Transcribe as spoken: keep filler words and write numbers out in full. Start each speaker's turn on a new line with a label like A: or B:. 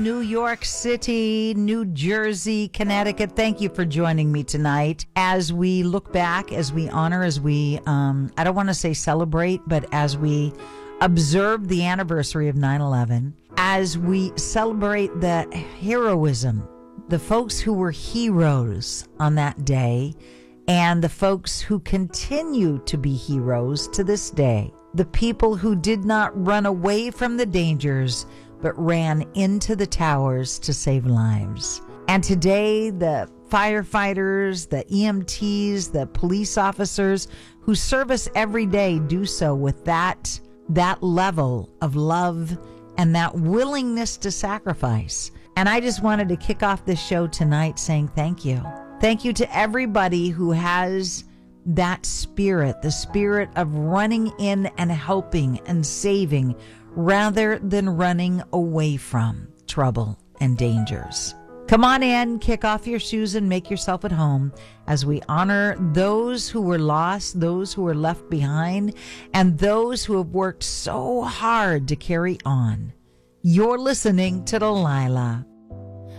A: New York City, New Jersey, Connecticut. Thank you for joining me tonight as we look back, as we honor, as we, um, I don't want to say celebrate, but as we observe the anniversary of nine eleven, as we celebrate the heroism, the folks who were heroes on that day, and the folks who continue to be heroes to this day. The people who did not run away from the dangers, but ran into the towers to save lives. And today, the firefighters, the E M Ts, the police officers who serve us every day do so with that, that level of love and that willingness to sacrifice. And I just wanted to kick off this show tonight saying thank you. Thank you to everybody who has that spirit, the spirit of running in and helping and saving rather than running away from trouble and dangers. Come on in, kick off your shoes and make yourself at home as we honor those who were lost, those who were left behind, and those who have worked so hard to carry on. You're listening to Delilah.